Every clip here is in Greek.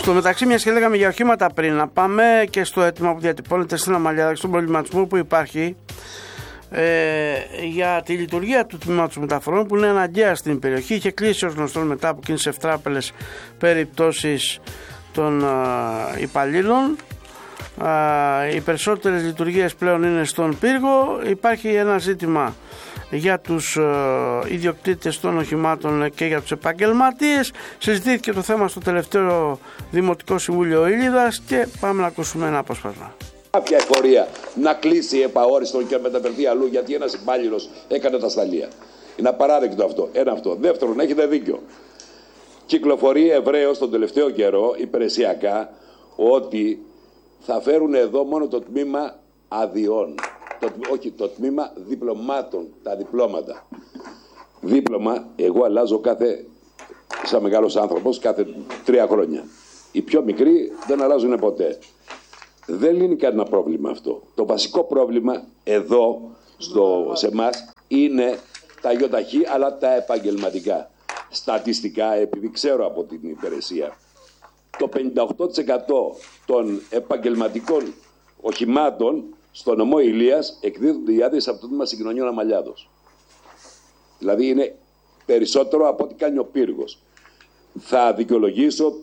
Στο μεταξύ, μιας και λέγαμε για οχήματα πριν, να πάμε και στο αίτημα που διατυπώνεται στην Αμαλιάδα και στον προβληματισμό που υπάρχει για τη λειτουργία του τμήματος μεταφορών, που είναι αναγκαία στην περιοχή. Είχε κλείσει ως γνωστόν μετά από εκείνες ευτράπελες περιπτώσεις των υπαλλήλων. Οι περισσότερες λειτουργίες πλέον είναι στον πύργο. Υπάρχει ένα ζήτημα για τους ιδιοκτήτες των οχημάτων και για τους επαγγελματίες. Συζητήθηκε το θέμα στο τελευταίο Δημοτικό Συμβούλιο Ήλιδας και πάμε να ακούσουμε ένα απόσπασμα. Κάποια εφορία να κλείσει επαόριστον και να μεταφερθεί αλλού γιατί ένας υπάλληλος έκανε τα σταλία. Είναι απαράδεκτο αυτό. Ένα αυτό. Δεύτερον, έχετε δίκιο. Κυκλοφορεί ευρέως τον τελευταίο καιρό υπηρεσιακά ότι θα φέρουν εδώ μόνο το τμήμα αδειών. Όχι, το τμήμα διπλωμάτων, τα διπλώματα. Δίπλωμα, εγώ αλλάζω σαν μεγάλος άνθρωπος, κάθε 3 χρόνια. Οι πιο μικροί δεν αλλάζουν ποτέ. Δεν λύνει κανένα πρόβλημα αυτό. Το βασικό πρόβλημα εδώ, σε εμάς, είναι τα ΙΟΤΑΧΗ, αλλά τα επαγγελματικά. Στατιστικά, επειδή ξέρω από την υπηρεσία, το 58% των επαγγελματικών οχημάτων στο νομό Ηλίας εκδίδονται οι άδειες από το τμήμα συγκοινωνιών Αμαλιάδος. Δηλαδή είναι περισσότερο από ό,τι κάνει ο πύργος. Θα δικαιολογήσω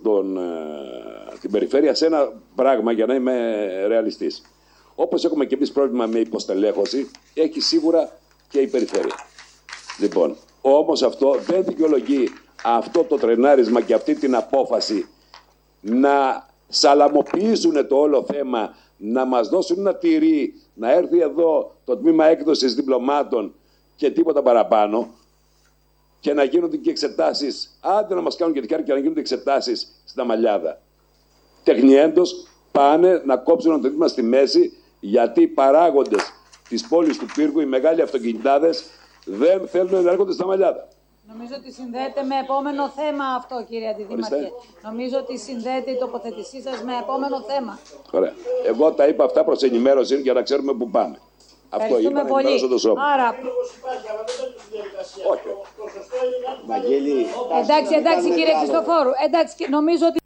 την περιφέρεια σε ένα πράγμα για να είμαι ρεαλιστής. Όπως έχουμε και εμείς πρόβλημα με υποστελέχωση, έχει σίγουρα και η περιφέρεια. Λοιπόν, όμως αυτό δεν δικαιολογεί αυτό το τρενάρισμα και αυτή την απόφαση να σαλαμοποιήσουν το όλο θέμα, να μας δώσουν ένα τυρί, να έρθει εδώ το τμήμα έκδοσης διπλωμάτων και τίποτα παραπάνω και να γίνονται και εξετάσεις, άντε να μας κάνουν και τη χάρη και να γίνονται εξετάσεις στην Αμαλιάδα. Τεχνιέντος πάνε να κόψουν το τμήμα στη μέση, γιατί οι παράγοντες της πόλης του Πύργου, οι μεγάλοι αυτοκινητάδες, δεν θέλουν να έρχονται στην Αμαλιάδα. Νομίζω ότι συνδέεται με επόμενο θέμα αυτό, κύριε Αντιδήμαρχε. Νομίζω ότι συνδέεται η τοποθέτησή σας με επόμενο θέμα. Ωραία. Εγώ τα είπα αυτά προς ενημέρωση για να ξέρουμε πού πάμε. Αυτό είπα, να ενημερώσω το σώμα. Άρα... Όχι. Εντάξει κύριε Χριστοφόρου. Εντάξει, νομίζω ότι